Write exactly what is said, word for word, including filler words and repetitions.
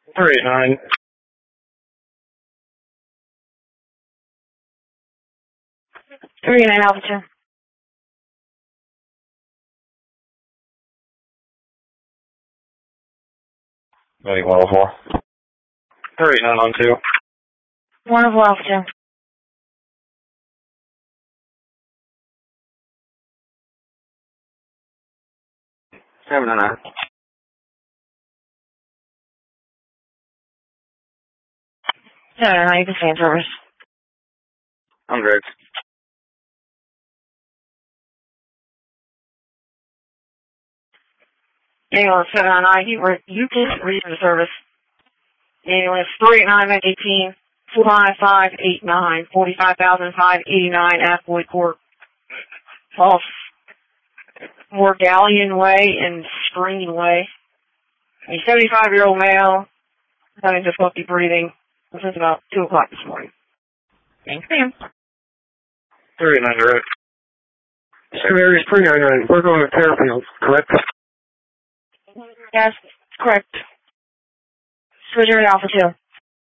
three eight nine. three eight nine Alpha two. Ready, one oh four. three eight nine on two. one oh four Alpha two. seven oh nine. seven oh nine, you can stay in service. I'm Greg. Ambulance seven oh nine, you, were, you can read the service. Ambulance three eight nine eighteen, four five five eight nine, forty-five thousand five hundred eighty-nine, Athwood Court. Off Morgallion Way and Screen Way. A seventy-five-year-old male having difficulty breathing. This is about two o'clock this morning. Thanks, ma'am. three eight nine direct. Same area is three nine nine. We're going to Fairfield, correct? Yes, correct. Switcher Alpha two.